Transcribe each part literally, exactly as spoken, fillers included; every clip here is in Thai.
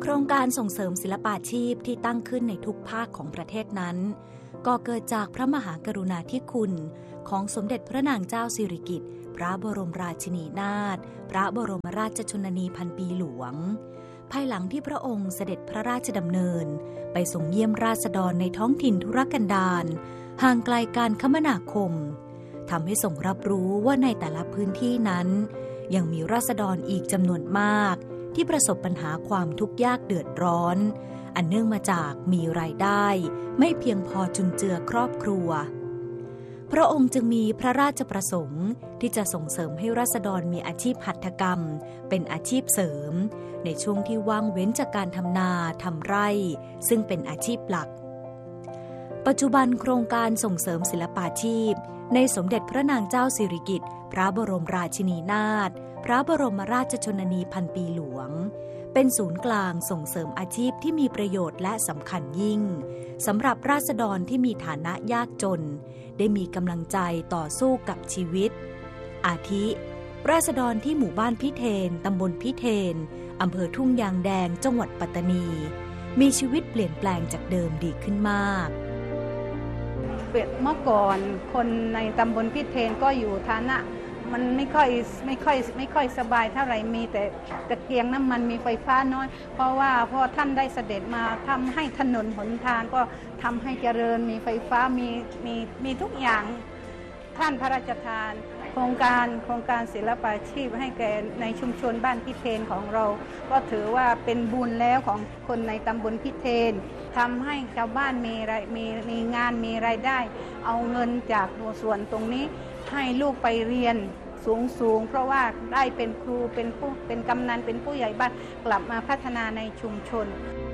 ครงการส่งเสริมศิลปาชีพที่ตั้งขึ้นในทุกภาคของประเทศนั้นก็เกิดจากพระมหากรุณาธิคุณของสมเด็จพระนางเจ้าสิริกิติ์พระบรมราชินีนาถพระบรมราชชนนีพันปีหลวงภายหลังที่พระองค์เสด็จพระราชดำเนินไปทรงเยี่ยมราษฎรในท้องถิ่นทุรกันดารห่างไกลการคมนาคมทำให้ทรงรับรู้ว่าในแต่ละพื้นที่นั้นยังมีราษฎรอีกจำนวนมากที่ประสบปัญหาความทุกข์ยากเดือดร้อนอันเนื่องมาจากมีรายได้ไม่เพียงพอจุนเจือครอบครัวพระองค์จึงมีพระราชประสงค์ที่จะส่งเสริมให้ราษฎรมีอาชีพหัตถกรรมเป็นอาชีพเสริมในช่วงที่ว่างเว้นจากการทำนาทำไร่ซึ่งเป็นอาชีพหลักปัจจุบันโครงการส่งเสริมศิลปาชีพในสมเด็จพระนางเจ้าสิริกิติ์พระบรมราชินีนาถพระบรมราชชนนีพันปีหลวงเป็นศูนย์กลางส่งเสริมอาชีพที่มีประโยชน์และสำคัญยิ่งสำหรับราษฎรที่มีฐานะยากจนได้มีกำลังใจต่อสู้กับชีวิตอาทิราษฎรที่หมู่บ้านพิเทนตำบลพิเทนอำเภอทุ่งยางแดงจังหวัดปัตตานีมีชีวิตเปลี่ยนแปลงจากเดิมดีขึ้นมากเมื่อก่อนคนในตำบลพิเทนก็อยู่ฐานะมันไม่ค่อยไม่ค่อยไม่ค่อยสบายเท่าไหร่มีแต่ตะเกียงน้ำมันมีไฟฟ้าน้อยเพราะว่าพอท่านได้เสด็จมาทำให้ถนนหนทางก็ทำให้เจริญมีไฟฟ้ามีมีมีทุกอย่างท่านพระราชทานโครงการโครงการศิลปาชีพให้แก่ในชุมชนบ้านพิเทนของเราก็ถือว่าเป็นบุญแล้วของคนในตำบลพิเทนทำให้ชาวบ้านมีรายมีมีงานมีรายได้เอาเงินจากส่วนตรงนี้ให้ลูกไปเรียนสูงสูงเพราะว่าได้เป็นครูเป็นผู้เป็นกำนันเป็นผู้ใหญ่บ้านกลับมาพัฒนาในชุมชน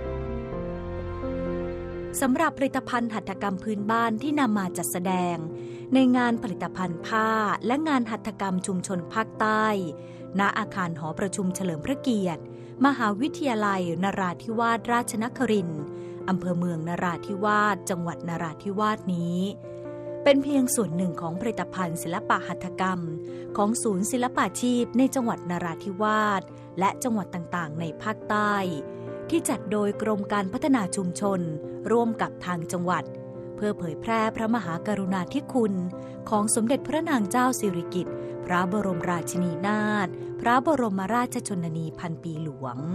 สำหรับผลิตภัณฑ์หัตถกรรมพื้นบ้านที่นำมาจัดแสดงในงานผลิตภัณฑ์ผ้าและงานหัตถกรรมชุมชนภาคใต้ณอาคารหอประชุมเฉลิมพระเกียรติมหาวิทยาลัยนราธิวาสราชนครินทร์อำเภอเมืองนราธิวาสจังหวัดนราธิวาสนี้เป็นเพียงส่วนหนึ่งของผลิตภัณฑ์ศิลปะหัตถกรรมของศูนย์ศิลปาชีพในจังหวัดนราธิวาสและจังหวัดต่างๆในภาคใต้ที่จัดโดยกรมการพัฒนาชุมชนร่วมกับทางจังหวัดเพื่อเผยแพร่พระมหากรุณาธิคุณของสมเด็จพระนางเจ้าสิริกิติ์พระบรมราชินีนาถพระบรมราชชนนีพันปีหลวง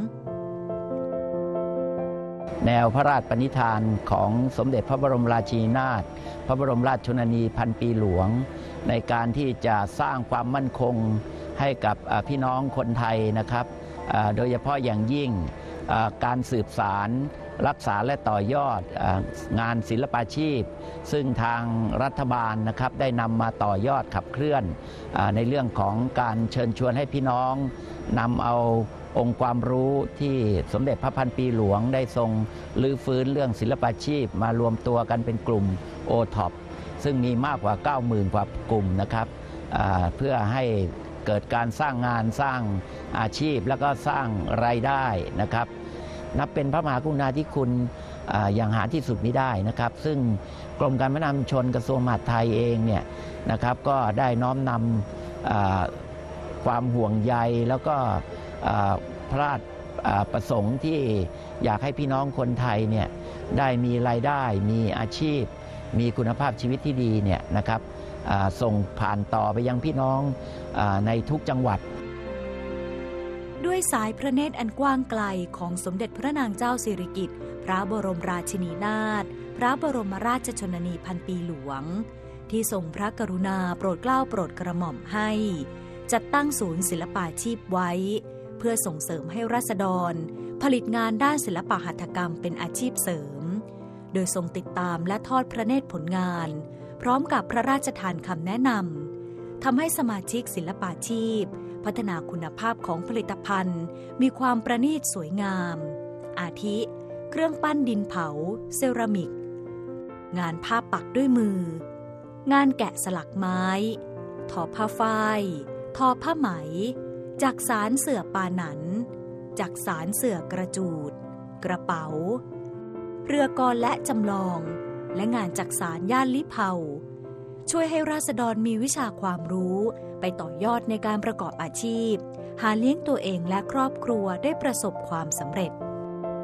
แนวพระราชปณิธานของสมเด็จพระบรมราชินีนาถพระบรมราชชนนีพันปีหลวงในการที่จะสร้างความมั่นคงให้กับพี่น้องคนไทยนะครับโดยเฉพาะอย่างยิ่งการสืบสารรักษาและต่อยอดงานศิลปาชีพซึ่งทางรัฐบาลนะครับได้นำมาต่อยอดขับเคลื่อนในเรื่องของการเชิญชวนให้พี่น้องนำเอาองค์ความรู้ที่สมเด็จพระพันปีหลวงได้ทรงลื้อฟื้นเรื่องศิลปาชีพมารวมตัวกันเป็นกลุ่ม โอ ท็อป ซึ่งมีมากกว่า เก้าหมื่น กว่ากลุ่มนะครับเพื่อให้เกิดการสร้างงานสร้างอาชีพแล้วก็สร้างรายได้นะครับนับเป็นพระมหากรุณาธิคุณอย่างหาที่สุดมิได้นะครับซึ่งกรมการพัฒนาชุมชนกระทรวงมหาดไทยเองเนี่ยนะครับก็ได้น้อมนำความห่วงใยแล้วก็พระราชประสงค์ที่อยากให้พี่น้องคนไทยเนี่ยได้มีรายได้มีอาชีพมีคุณภาพชีวิตที่ดีเนี่ยนะครับส่งผ่านต่อไปยังพี่น้องในทุกจังหวัดด้วยสายพระเนตรอันกว้างไกลของสมเด็จพระนางเจ้าสิริกิติ์พระบรมราชินีนาถพระบรมราชชนนีพันปีหลวงที่ทรงพระกรุณาโปรดเกล้าโปรดกระหม่อมให้จัดตั้งศูนย์ศิลปาชีพไว้เพื่อส่งเสริมให้ราษฎรผลิตงานด้านศิลปหัตถกรรมเป็นอาชีพเสริมโดยทรงติดตามและทอดพระเนตรผลงานพร้อมกับพระราชทานคำแนะนำทำให้สมาชิกศิลปาชีพพัฒนาคุณภาพของผลิตภัณฑ์มีความประณีตสวยงามอาทิเครื่องปั้นดินเผาเซรามิกงานผ้าปักด้วยมืองานแกะสลักไม้ทอผ้าฝ้ายทอผ้าไหมจักสานเสื่อปาหนันจักสานเสื่อกระจูดกระเป๋าเรือกลและจำลองและงานจักสานย่านลิเผาช่วยให้ราษฎรมีวิชาความรู้ไปต่อยอดในการประกอบอาชีพหาเลี้ยงตัวเองและครอบครัวได้ประสบความสำเร็จ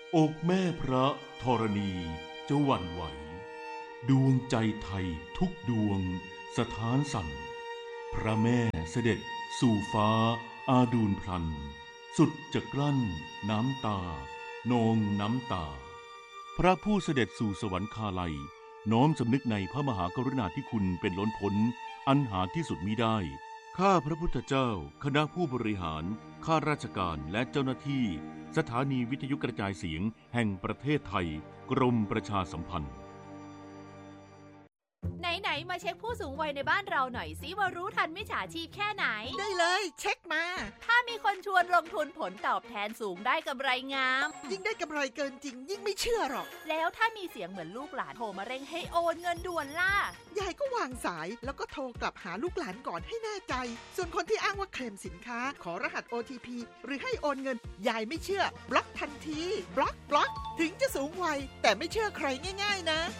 อกแม่พระธรณีจะหวั่นไหวดวงใจไทยทุกดวงสถานสั่นพระแม่เสด็จสู่ฟ้าอาดูลพลันสุดจะกลั้นน้ำตานองน้ำตาพระผู้เสด็จสู่สวรรคาลัยน้อมสำนึกในพระมหากรุณาธิคุณเป็นล้นพ้นอันหาที่สุดมิได้ข้าพระพุทธเจ้าคณะผู้บริหารข้าราชการและเจ้าหน้าที่สถานีวิทยุกระจายเสียงแห่งประเทศไทยกรมประชาสัมพันธ์ไหนๆมาเช็คผู้สูงวัยในบ้านเราหน่อยสิว่ารู้ทันมิจฉาชีพแค่ไหนได้เลยเช็คมาถ้ามีคนชวนลงทุนผลตอบแทนสูงได้กำไรงามยิ่งได้กำไรเกินจริงยิ่งไม่เชื่อหรอกแล้วถ้ามีเสียงเหมือนลูกหลานโทรมาเร่งให้โอนเงินด่วนล่ะยายก็วางสายแล้วก็โทรกลับหาลูกหลานก่อนให้แน่ใจส่วนคนที่อ้างว่าเคลมสินค้าขอรหัส โอ ที พี หรือให้โอนเงินยายไม่เชื่อบล็อกทันทีบล็อกบล็อกถึงจะสูงวัยแต่ไม่เชื่อใครง่ายๆนะ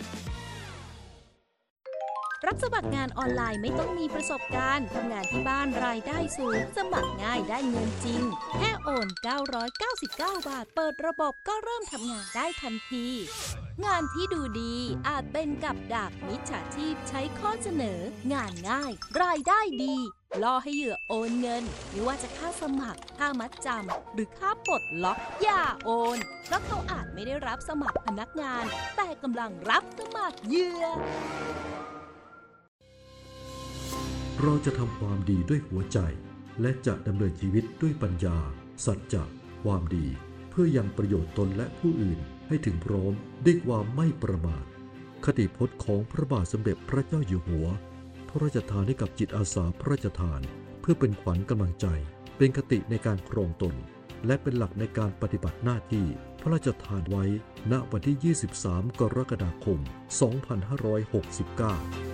รับสมัครงานออนไลน์ไม่ต้องมีประสบการณ์ทำงานที่บ้านรายได้สูงสมัครง่ายได้เงินจริงแค่โอนเก้าร้อยเก้าสิบเก้าบาทเปิดระบบก็เริ่มทำงานได้ทันทีงานที่ดูดีอาจเป็นกับดักมิจฉาชีพใช้ข้อเสนองานง่ายรายได้ดีล่อให้เหยื่อโอนเงินไม่ว่าจะค่าสมัครค่ามัดจำหรือค่าปลดล็อกอย่าโอนเพราะเขาอาจไม่ได้รับสมัครพนักงานแต่กำลังรับสมัครเหยื่อเราจะทำความดีด้วยหัวใจและจะดำเนินชีวิตด้วยปัญญาสัจจะความดีเพื่อยังประโยชน์ตนและผู้อื่นให้ถึงพร้อมด้วยความไม่ประมาทคติพจน์ของพระบาทสมเด็จพระเจ้าอยู่หัวพระราชทานให้กับจิตอาสาพระราชทานเพื่อเป็นขวัญกำลังใจเป็นคติในการครองตนและเป็นหลักในการปฏิบัติหน้าที่พระราชทานไว้ณวันที่ยี่สิบสามกรกฎาคมสองพันห้าร้อยหกสิบเก้า